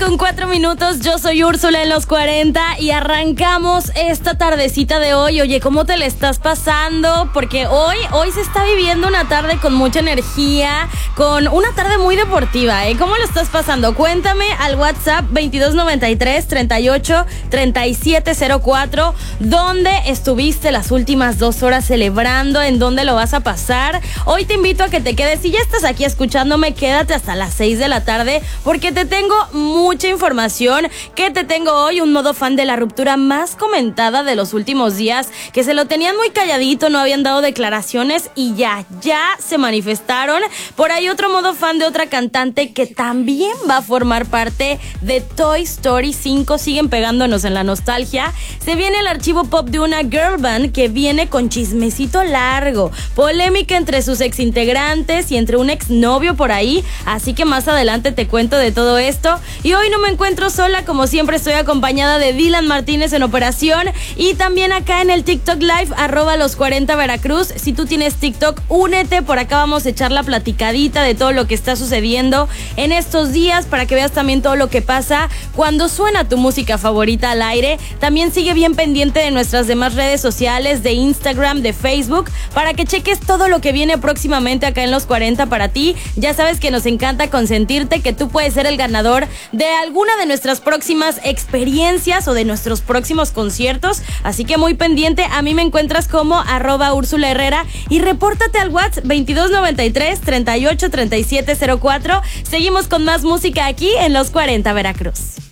9:04. Yo soy Úrsula en los 40 y arrancamos esta tardecita de hoy. Oye, ¿cómo te la estás pasando? Porque hoy se está viviendo una tarde con mucha energía, con una tarde muy deportiva, ¿eh? ¿Cómo lo estás pasando? Cuéntame al WhatsApp 2293 38 3704. ¿Dónde estuviste las últimas 2 horas celebrando? ¿En dónde lo vas a pasar? Hoy te invito a que te quedes. Si ya estás aquí escuchándome, quédate hasta las 6 de la tarde porque te tengo mucha información. ¿Qué te tengo hoy? Un modo fan de la ruptura más comentada de los últimos días, que se lo tenían muy calladito, no habían dado declaraciones y ya se manifestaron. Por ahí otro modo fan de otra cantante que también va a formar parte de Toy Story 5. Siguen pegándonos en la nostalgia. Se viene el archivo pop de una girl band que viene con chismecito largo, polémica entre sus exintegrantes y entre un exnovio por ahí, así que más adelante te cuento de todo esto. Y hoy no me encuentro sola, como siempre estoy acompañada de Dylan Martínez en operación y también acá en el TikTok Live @los40 Veracruz. Si tú tienes TikTok, únete, por acá vamos a echar la platicadita de todo lo que está sucediendo en estos días para que veas también todo lo que pasa cuando suena tu música favorita al aire. También sigue bien pendiente de nuestras demás redes sociales, de Instagram, de Facebook, para que cheques todo lo que viene próximamente acá en Los 40 para ti. Ya sabes que nos encanta consentirte, que tú puedes ser el ganador de alguna de nuestras próximas experiencias o de nuestros próximos conciertos, así que muy pendiente. A mí me encuentras como @Úrsula Herrera y repórtate al WhatsApp 2293 38 3704. Seguimos con más música aquí en Los 40 Veracruz.